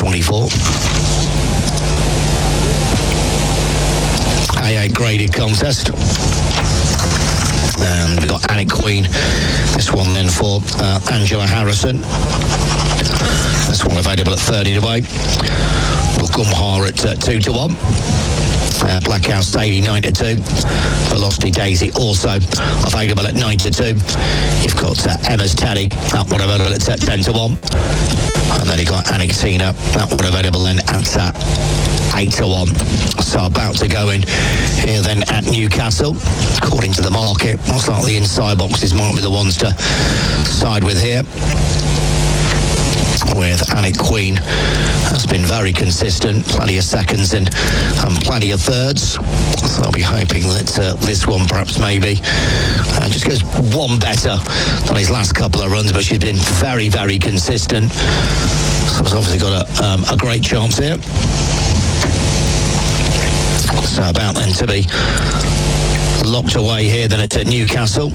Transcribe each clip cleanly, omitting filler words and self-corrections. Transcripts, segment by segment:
24. A8 graded contest. And we've got Anic Queen. This one then for Angela Harrison. This one available at 30 to 8. Gumha at 2 to 1. Black House 89 to 2. Velocity Daisy also available at 9 to 2. You've got Emma's Teddy, that one available at 10 to 1. And then you've got Anicatina, that one available then at 8 to 1. So about to go in here then at Newcastle. According to the market, most likely the inside boxes might be the ones to side with here. With Anic Queen has been very consistent, plenty of seconds and plenty of thirds. So I'll be hoping that this one perhaps maybe just goes one better than his last couple of runs, but she's been very, very consistent. So he's obviously got a great chance here. So about then to be locked away here then at Newcastle.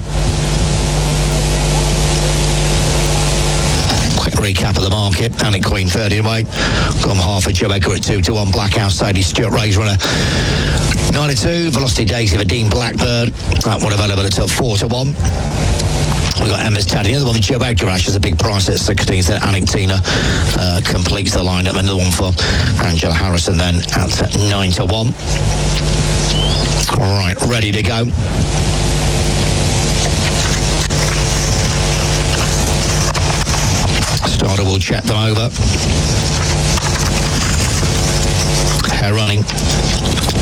Quick recap of the market. Anic Queen 30 away. Gumha for Joe Edgar at 2 to 1. Black House Sadie Stuart Ray's runner 9 to 2. Velocity Daisy for Dean Blackbird. That one available at 4 to 1. We've got Emma's Taddy. Another one for Joe Edgar Ash is a big price at 16. Then Anicatina completes the lineup. Another one for Angela Harrison then at 9 to 1. All right, ready to go. Starter will check them over. Hair running.